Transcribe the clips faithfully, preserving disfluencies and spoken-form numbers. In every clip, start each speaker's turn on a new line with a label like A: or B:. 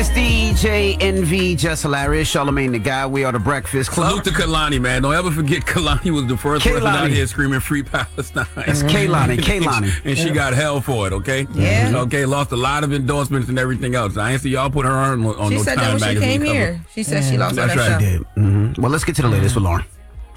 A: It's D J Envy, just hilarious. Charlamagne the Guy. We are the Breakfast Club.
B: Salute to Kalani, man. Don't ever forget Kalani was the first
A: Kehlani.
B: person out here screaming Free Palestine.
A: It's Kehlani, Kehlani.
B: And she got hell for it, okay?
C: Yeah.
B: Okay, lost a lot of endorsements and everything else. I ain't see y'all put her on, on
C: She
B: no
C: said
B: Time
C: that when she
B: magazine
C: came
B: cover.
C: here. She said she lost all
B: That's
C: that
B: right.
C: stuff.
A: Mm-hmm. Well, let's get to the latest with Lauren.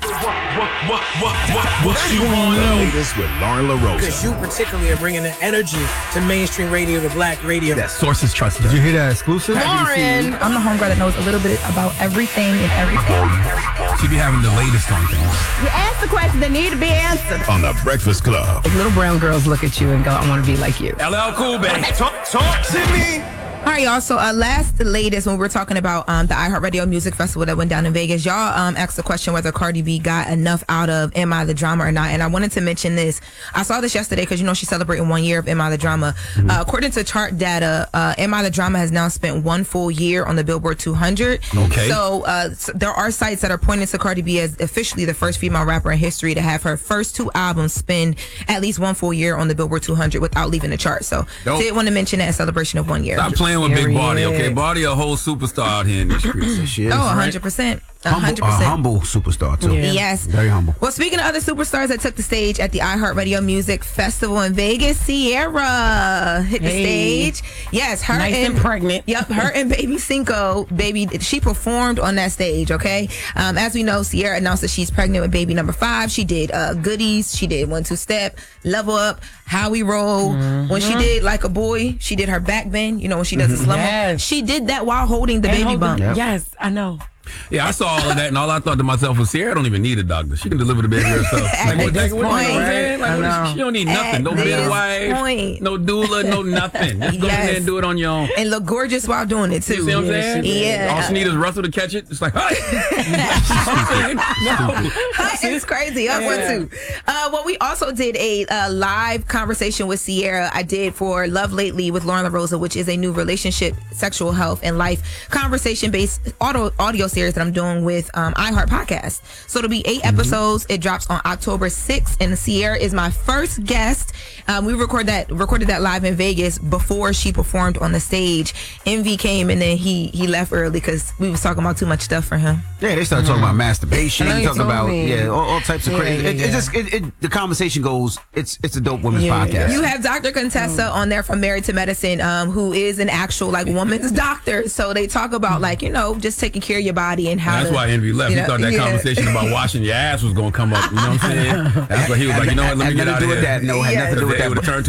D: What, what, what, what you want to know? This with Lauren LaRosa.
E: Because you particularly are bringing the energy to mainstream radio, to black radio.
A: Yes.
F: Sources trusted. Did you hear that exclusive?
C: Lauren, I'm the homegirl that knows a little bit about everything and everything.
B: She be having the latest on things.
G: You ask the questions that need to be answered.
D: On the Breakfast Club.
G: Little brown girls look at you and go, I want to be like you.
B: L L Cool, baby.
D: Talk, talk to me.
C: All right, y'all. So, uh, last, the latest, when we were talking about um, the iHeartRadio Music Festival that went down in Vegas, y'all um, asked the question whether Cardi B got enough out of Am I the Drama or not. And I wanted to mention this. I saw this yesterday because, you know, she's celebrating one year of Am I the Drama. Mm-hmm. Uh, according to chart data, uh, Am I the Drama has now spent one full year on the Billboard two hundred.
B: Okay.
C: So, uh, so there are sites that are pointing to Cardi B as officially the first female rapper in history to have her first two albums spend at least one full year on the Billboard two hundred without leaving the chart. So,
B: Dope.
C: did want to mention that in celebration of one year.
B: Stop playing with Big
C: Period.
B: Body, okay? Body a whole superstar out here in the streets.
A: She is,
C: Oh,
A: right?
C: one hundred percent.
A: Humble,
C: one hundred
A: a
C: percent.
A: humble superstar, too.
G: Yeah.
C: Yes.
A: Very humble.
C: Well, speaking of other superstars that took the stage at the iHeartRadio Music Festival in Vegas, Sierra hit the
G: Hey.
C: stage. Yes, her
G: Nice and pregnant.
C: Yep, her and Baby Cinco, baby, she performed on that stage. Okay, um, as we know, Sierra announced that she's pregnant with baby number five. She did uh, Goodies, she did One Two Step, Level Up, How We Roll.
G: Mm-hmm.
C: When she did Like a Boy, she did her back bend. You know, when she does the slow mo.
G: Yes.
C: She did that while holding the
G: And
C: baby
G: hold
C: bump.
G: on. Yes, I know.
B: Yeah, I saw all of that, and all I thought to myself was, Sierra don't even need a doctor. She can deliver the baby herself.
C: At
B: what-
C: this
B: what- what-
C: point,
B: you know what I'm saying? Like,
G: I
B: what is-
G: know.
B: she don't need nothing. No
C: At this
B: midwife,
C: point.
B: no doula, no nothing. Just go
C: Yes.
B: in there and do it on your own.
C: And look gorgeous while doing it too.
B: You see what I'm saying?
C: Yeah.
B: All she needs is Russell to catch it. It's like, hi. no.
C: It's crazy. Up one two. Uh, well, we also did a uh, live conversation with Sierra. I did for Love Lately with Lauren LaRosa, which is a new relationship, sexual health, and life conversation based audio audio series that I'm doing with um, iHeart Podcast. So it'll be eight
B: Mm-hmm.
C: episodes. It drops on October sixth, and Sierra is my first guest. Um, we record that recorded that live in Vegas before she performed on the stage. Envy came and then he he left early because we was talking about too much stuff for him.
A: Yeah, they started talking about masturbation,
G: I know you
A: talking
G: told
A: about
G: me.
A: yeah, all, all types of
G: Yeah,
A: crazy.
G: yeah,
A: It, it
G: yeah.
A: just it, it, the conversation goes. It's it's a dope women's
G: Yeah,
A: podcast.
C: You have Doctor Contessa on there from Married to Medicine, um, who is an actual like woman's doctor. So they talk about like you know just taking care of your body and how.
B: That's
C: to,
B: why Envy left.
C: you
B: He
C: know,
B: thought that
C: yeah.
B: conversation about washing your ass was going to come up. You know what I'm saying? That's why he was like, you know what, let me
A: Had
B: get
A: nothing
B: out
A: to
B: of
A: do with
B: here.
A: that. No, had
C: Yeah.
A: nothing to do with
B: It would
A: that.
B: have turned